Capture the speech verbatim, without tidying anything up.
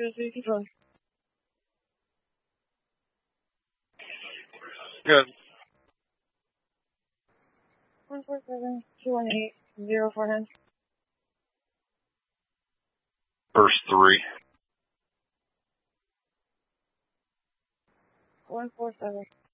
zero three, control. Good. one four seven, two one eight, zero four nine. First three. one four seven,